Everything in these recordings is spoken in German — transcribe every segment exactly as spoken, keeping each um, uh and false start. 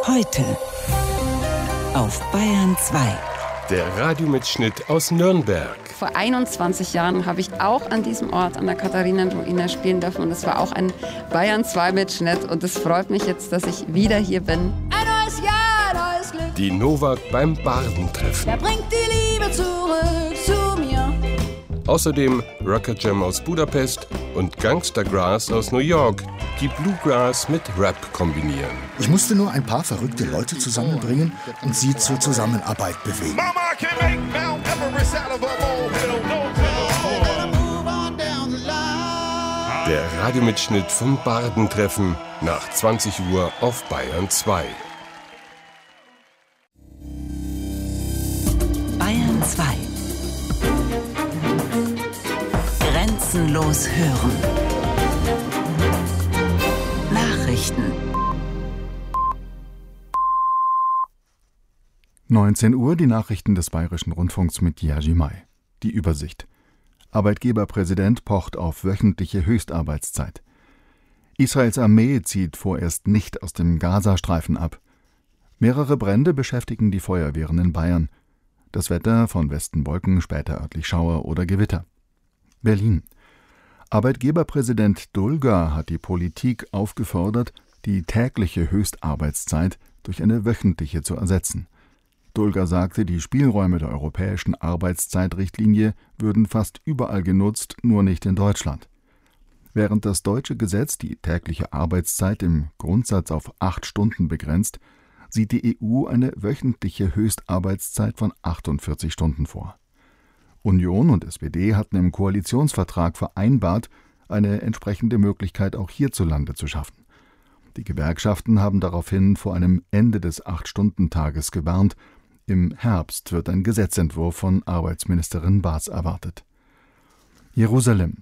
Heute auf Bayern zwei. Der Radiomitschnitt aus Nürnberg. Vor einundzwanzig Jahren habe ich auch an diesem Ort, an der Katharinenruine, spielen dürfen. Und es war auch ein Bayern zwei Mitschnitt. Und es freut mich jetzt, dass ich wieder hier bin. Ein neues Jahr, neues Glück. Die Nowak beim Bardentreffen. Wer bringt die Liebe zurück zu mir? Außerdem Rocket Jam aus Budapest und Gangstergrass aus New York, die Bluegrass mit Rap kombinieren. Ich musste nur ein paar verrückte Leute zusammenbringen und sie zur Zusammenarbeit bewegen. Der Radiomitschnitt vom Bardentreffen nach zwanzig Uhr auf Bayern zwei. Bayern zwei. Grenzenlos hören. Nachrichten. neunzehn Uhr, die Nachrichten des Bayerischen Rundfunks mit Jerzy May. Die Übersicht. Arbeitgeberpräsident pocht auf wöchentliche Höchstarbeitszeit. Israels Armee zieht vorerst nicht aus dem Gazastreifen ab. Mehrere Brände beschäftigen die Feuerwehren in Bayern. Das Wetter von Westen Wolken, später örtlich Schauer oder Gewitter. Berlin. Arbeitgeberpräsident Dulger hat die Politik aufgefordert, die tägliche Höchstarbeitszeit durch eine wöchentliche zu ersetzen. Dulger sagte, die Spielräume der europäischen Arbeitszeitrichtlinie würden fast überall genutzt, nur nicht in Deutschland. Während das deutsche Gesetz die tägliche Arbeitszeit im Grundsatz auf acht Stunden begrenzt, sieht die E U eine wöchentliche Höchstarbeitszeit von achtundvierzig Stunden vor. Union und S P D hatten im Koalitionsvertrag vereinbart, eine entsprechende Möglichkeit auch hierzulande zu schaffen. Die Gewerkschaften haben daraufhin vor einem Ende des Acht-Stunden-Tages gewarnt. Im Herbst wird ein Gesetzentwurf von Arbeitsministerin Baas erwartet. Jerusalem.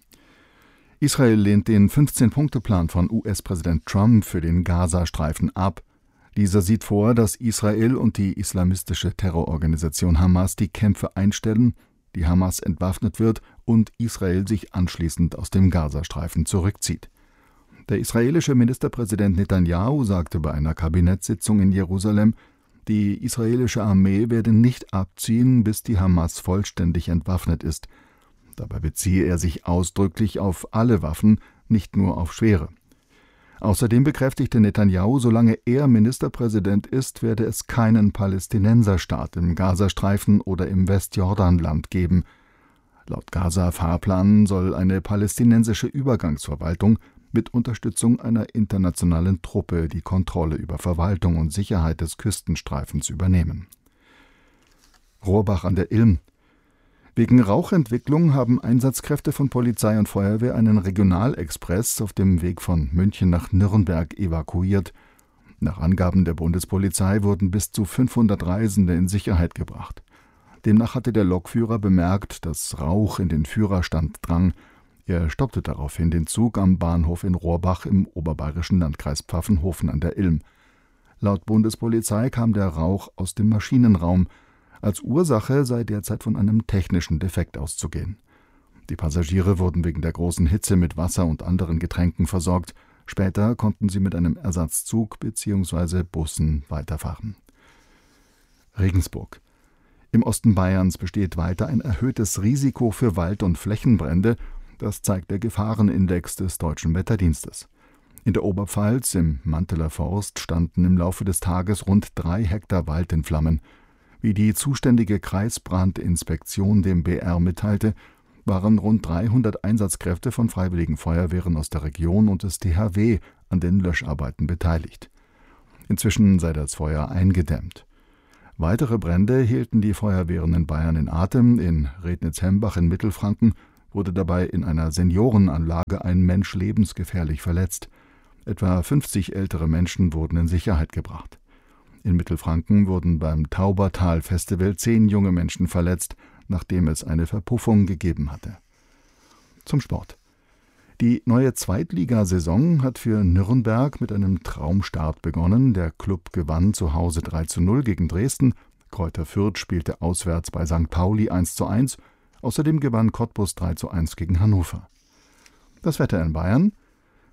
Israel lehnt den fünfzehn-Punkte-Plan von U S-Präsident Trump für den Gazastreifen ab. Dieser sieht vor, dass Israel und die islamistische Terrororganisation Hamas die Kämpfe einstellen, die Hamas entwaffnet wird und Israel sich anschließend aus dem Gazastreifen zurückzieht. Der israelische Ministerpräsident Netanyahu sagte bei einer Kabinettssitzung in Jerusalem, die israelische Armee werde nicht abziehen, bis die Hamas vollständig entwaffnet ist. Dabei beziehe er sich ausdrücklich auf alle Waffen, nicht nur auf schwere. Außerdem bekräftigte Netanyahu, solange er Ministerpräsident ist, werde es keinen Palästinenserstaat im Gazastreifen oder im Westjordanland geben. Laut Gaza-Fahrplan soll eine palästinensische Übergangsverwaltung mit Unterstützung einer internationalen Truppe die Kontrolle über Verwaltung und Sicherheit des Küstenstreifens übernehmen. Rohrbach an der Ilm. Wegen Rauchentwicklung haben Einsatzkräfte von Polizei und Feuerwehr einen Regionalexpress auf dem Weg von München nach Nürnberg evakuiert. Nach Angaben der Bundespolizei wurden bis zu fünfhundert Reisende in Sicherheit gebracht. Demnach hatte der Lokführer bemerkt, dass Rauch in den Führerstand drang. Er stoppte daraufhin den Zug am Bahnhof in Rohrbach im oberbayerischen Landkreis Pfaffenhofen an der Ilm. Laut Bundespolizei kam der Rauch aus dem Maschinenraum. Als Ursache sei derzeit von einem technischen Defekt auszugehen. Die Passagiere wurden wegen der großen Hitze mit Wasser und anderen Getränken versorgt. Später konnten sie mit einem Ersatzzug bzw. Bussen weiterfahren. Regensburg. Im Osten Bayerns besteht weiter ein erhöhtes Risiko für Wald- und Flächenbrände. Das zeigt der Gefahrenindex des Deutschen Wetterdienstes. In der Oberpfalz, im Manteler Forst, standen im Laufe des Tages rund drei Hektar Wald in Flammen. Wie die zuständige Kreisbrandinspektion dem B R mitteilte, waren rund dreihundert Einsatzkräfte von Freiwilligen Feuerwehren aus der Region und des T H W an den Löscharbeiten beteiligt. Inzwischen sei das Feuer eingedämmt. Weitere Brände hielten die Feuerwehren in Bayern in Atem. In Rednitz-Hembach in Mittelfranken wurde dabei in einer Seniorenanlage ein Mensch lebensgefährlich verletzt. Etwa fünfzig ältere Menschen wurden in Sicherheit gebracht. In Mittelfranken wurden beim Taubertal-Festival zehn junge Menschen verletzt, nachdem es eine Verpuffung gegeben hatte. Zum Sport. Die neue Zweitligasaison hat für Nürnberg mit einem Traumstart begonnen. Der Klub gewann zu Hause drei zu null gegen Dresden. Kräuter Fürth spielte auswärts bei Sankt Pauli eins zu eins. Außerdem gewann Cottbus drei zu eins gegen Hannover. Das Wetter in Bayern.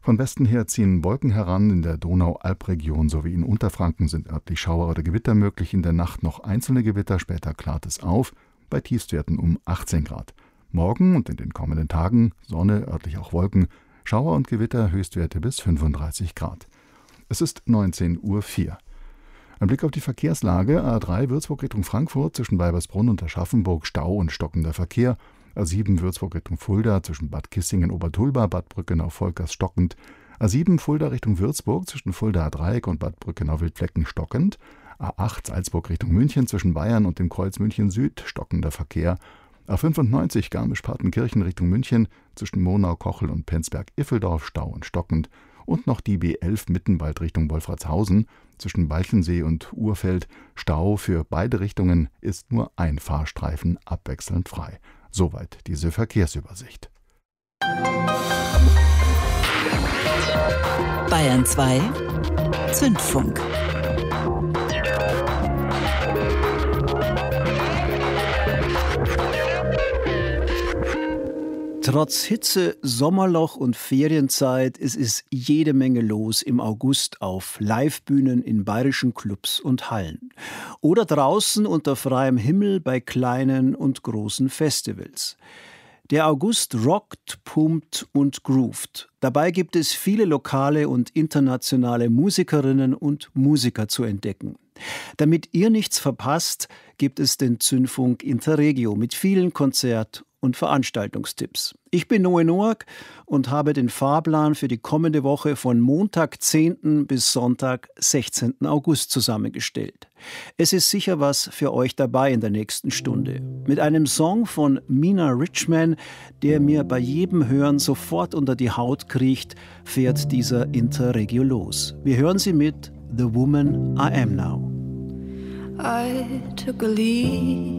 Von Westen her ziehen Wolken heran. In der Donau-Alp-Region sowie in Unterfranken sind örtlich Schauer oder Gewitter möglich. In der Nacht noch einzelne Gewitter, später klart es auf, bei Tiefstwerten um achtzehn Grad. Morgen und in den kommenden Tagen Sonne, örtlich auch Wolken, Schauer und Gewitter, Höchstwerte bis fünfunddreißig Grad. Es ist neunzehn Uhr vier. Ein Blick auf die Verkehrslage. A drei Würzburg Richtung Frankfurt zwischen Weibersbrunn und Aschaffenburg Stau und stockender Verkehr. A sieben Würzburg Richtung Fulda zwischen Bad Kissingen, Obertulba, Bad Brückenau-Volkers stockend. A sieben Fulda Richtung Würzburg zwischen Fulda-Dreieck und Bad Brückenau-Wildflecken stockend. A acht Salzburg Richtung München zwischen Bayern und dem Kreuz München Süd stockender Verkehr. A fünfundneunzig Garmisch-Partenkirchen Richtung München zwischen Monau-Kochel und Penzberg-Iffeldorf Stau und stockend. Und noch die B elf Mittenwald Richtung Wolfratshausen zwischen Walchensee und Urfeld. Stau für beide Richtungen, ist nur ein Fahrstreifen abwechselnd frei. Soweit diese Verkehrsübersicht. Bayern zwei Zündfunk. Trotz Hitze, Sommerloch und Ferienzeit ist es jede Menge los im August auf Livebühnen in bayerischen Clubs und Hallen. Oder draußen unter freiem Himmel bei kleinen und großen Festivals. Der August rockt, pumpt und groovt. Dabei gibt es viele lokale und internationale Musikerinnen und Musiker zu entdecken. Damit ihr nichts verpasst, gibt es den Zündfunk Interregio mit vielen Konzert- und Veranstaltungstipps. Ich bin Noe Noack und habe den Fahrplan für die kommende Woche von Montag, zehnten bis Sonntag, sechzehnten August zusammengestellt. Es ist sicher was für euch dabei in der nächsten Stunde. Mit einem Song von Mina Richman, der mir bei jedem Hören sofort unter die Haut kriecht, fährt dieser Interregio los. Wir hören sie mit The Woman I Am Now. I took a leap